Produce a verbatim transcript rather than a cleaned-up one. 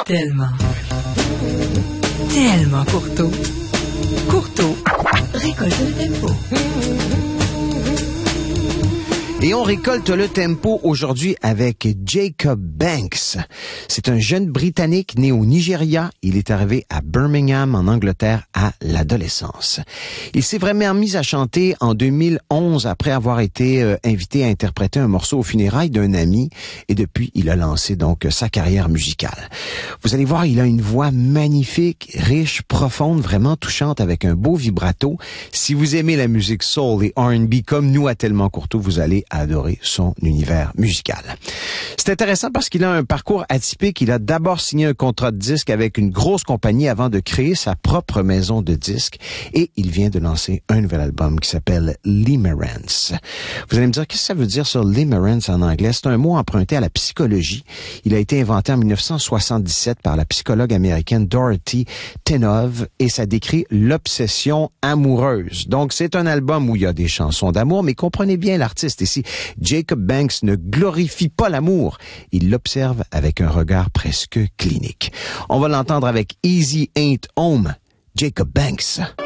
Tellement. Tellement courtois. Courtois. Récolte le tempo. Et on récolte le tempo aujourd'hui avec Jacob Banks. C'est un jeune Britannique né au Nigeria. Il est arrivé à Birmingham, en Angleterre, à l'adolescence. Il s'est vraiment mis à chanter en deux mille onze après avoir été euh, invité à interpréter un morceau aux funérailles d'un ami. Et depuis, il a lancé donc sa carrière musicale. Vous allez voir, il a une voix magnifique, riche, profonde, vraiment touchante avec un beau vibrato. Si vous aimez la musique soul et R and B comme nous à Tellement Courtois, vous allez adorer son univers musical. C'est intéressant parce qu'il a un parcours atypique. Il a d'abord signé un contrat de disque avec une grosse compagnie avant de créer sa propre maison de disques et il vient de lancer un nouvel album qui s'appelle Limerence. Vous allez me dire, qu'est-ce que ça veut dire sur Limerence en anglais? C'est un mot emprunté à la psychologie. Il a été inventé en dix-neuf cent soixante-dix-sept par la psychologue américaine Dorothy Tenove et ça décrit l'obsession amoureuse. Donc, c'est un album où il y a des chansons d'amour, mais comprenez bien l'artiste ici. Jacob Banks ne glorifie pas l'amour. Il l'observe avec un regard presque clinique. On va l'entendre avec Easy Ain't Home. Jacob Banks.